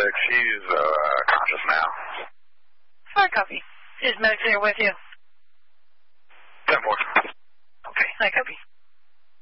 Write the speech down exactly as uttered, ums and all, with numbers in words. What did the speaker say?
six. She's uh, conscious now. I copy. Is Medic there with you? ten four. Okay, I copy.